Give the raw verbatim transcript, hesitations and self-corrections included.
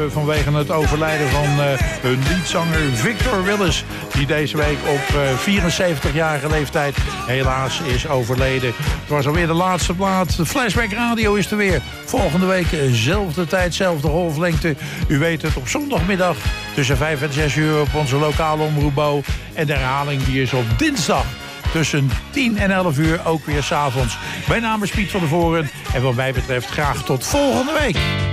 Vanwege het overlijden van uh, hun liedzanger Victor Willis, die deze week op uh, vierenzeventigjarige leeftijd helaas is overleden. Het was alweer de laatste plaat. De Flashback Radio is er weer. Volgende week, zelfde tijd, zelfde golflengte. U weet het, op zondagmiddag tussen vijf en zes uur op onze lokale omroep Bo. En de herhaling die is op dinsdag tussen tien en elf uur, ook weer 's avonds. Mijn naam is Piet van der Voren en wat mij betreft graag tot volgende week.